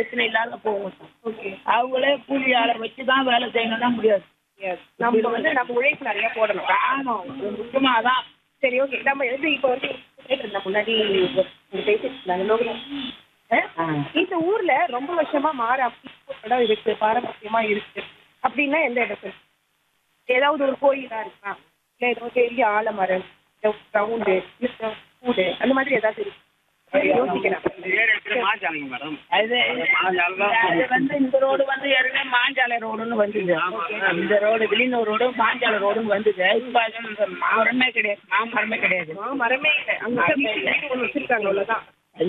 பிரச்சனை இல்லாத போகும். ஓகே. அவங்களே கூலி ஆளை வச்சு தான் வேலை செய்யணும்னா முடியாது. நம்ம வந்து நம்ம உழைப்பு நிறைய போடணும். ஆமா, முக்கியமாக அதான். சரி, ஓகே. நம்ம வந்து இப்போ வந்து கேட்டிருந்தேன் முன்னாடி பேசிட்டு இருந்தாங்க லோகநாத். இந்த ஊர்ல ரொம்ப வருஷமா மாற இடம் இருக்கு, பாரம்பரியமா இருக்கு அப்படின்னா எந்த இடத்துல? ஏதாவது ஒரு கோயிலா இருக்கா, இல்ல ஏதோ பெரிய ஆலமரம், கிரவுண்டு, கூடு, அந்த மாதிரி ஏதாவது இருக்கு? யோசிக்கிறேன். அது வந்து இந்த ரோடு வந்து ஏற்கனவே மாஞ்சாலை ரோடுன்னு வந்தது. இந்த ரோடு வில்லியனூர் ரோடு மாஞ்சாலை ரோடுன்னு வந்தது. இப்போ அது மரமே கிடையாது, மாமரமே கிடையாது. மரமே இல்லை. அங்க ஒன்று வச்சிருக்காங்க, அவ்வளோதான்.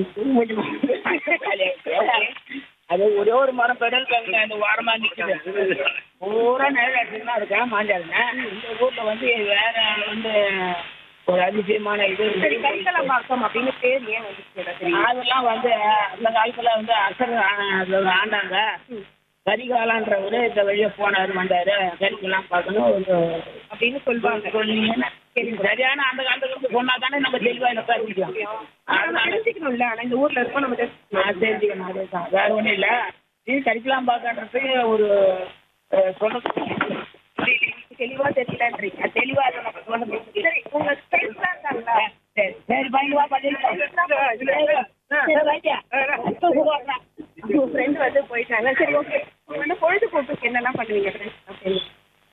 அது ஒரே ஒரு மரம் பெடல் அந்த ஓரமா நிற்குது. பூரா நிழல் அடிச்சுதான் இருக்கா மாஞ்சாலுங்க. இந்த ஊர்ல வந்து வேற வந்து ஒரு அதிசயமான இது கரிக்கலம்பாக்கம் அப்படின்னு பேர் ஏன் வந்துச்சு? அதெல்லாம் வந்து அந்த காலத்துல வந்து அசர் ஆண்டாங்க. கரிகாலான்றவரு இந்த வழியா போனாரு வந்தாரு, கரிக்கெல்லாம் பார்க்கணும் அப்படின்னு சொல்லுவாங்க. சொன்னீங்கன்னா சரியான அந்த காலத்துல இருந்து சொன்னா தானே நம்ம தெளிவா தெரிஞ்சுக்கலாம். தெரிஞ்சுக்கணும்ல. ஆனா இந்த ஊர்ல இருக்கோம், நம்ம தெரிஞ்சுக்கணும். அதேதான், வேற ஒன்றும் இல்லை. இது கரிக்கலாம் பார்க்கன்றது ஒரு சொல்ல தெளிவா தெரியலன்றீங்க. தெளிவா நம்ம சொல்ல. சரி, உங்க ஃப்ரெண்ட்ஸ்லாம் இருக்காங்களா? சரி சரி, பயங்கரமா ஃப்ரெண்ட் வந்து போயிட்டாங்க. சரி, ஓகே. வந்து பொழுதுபோக்குக்கு என்னெல்லாம் பண்ணுவீங்க ஃப்ரெண்ட்ஸ்?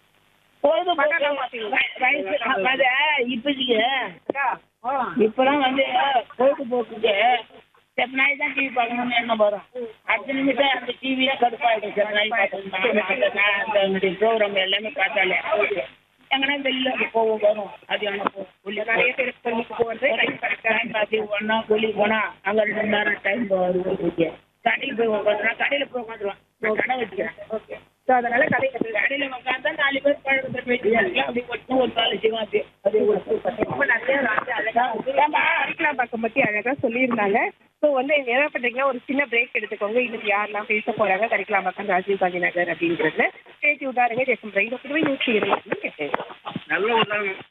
இப்பெல்லாம் வந்து பொழுதுபோக்குக்கு செப் நாய் தான் டிவி பார்க்கணும்னு என்ன வரும். அடுத்த நிமிஷம் அந்த டிவியே கடுப்பாயிடும். செப் நாய் பார்த்தோம்னா ப்ரோக்ராம் எல்லாமே பார்த்தாலே எங்கன்னா வெளியில போவோம் வரும். அது என்ன நிறைய பேர் போகிறது டைம் பார்த்து ஒன்றா கொல்லி போனா அங்கே 2 மணி நேரம் டைம் வருது. கடையில் போய் உட்காந்துருவேன், கடையில் போய் உட்காந்துருவேன். கடை வச்சுக்கிறேன். ஓகே. ஸோ அதனால கடையில் உட்காந்தா 4 பேர் பழக்கத்தை போயிட்டு அப்படி மட்டும் ஒரு காலை செய்வோம். அது ரொம்ப நிறைய கரிக்கலாம்பாக்கம் பற்றி அழகாக சொல்லியிருந்தாங்க. ஸோ வந்து என்ன பண்ணுறீங்கன்னா ஒரு சின்ன பிரேக் எடுத்துக்கோங்க. இன்னைக்கு யாரெல்லாம் பேச போகிறாங்க கரிக்கலாம்பாக்கம் ராஜீவ் காந்தி நகர் அப்படிங்கிறதுல ஸ்டே டியூனா இருங்க. 102.1 கேட்டேன். நல்ல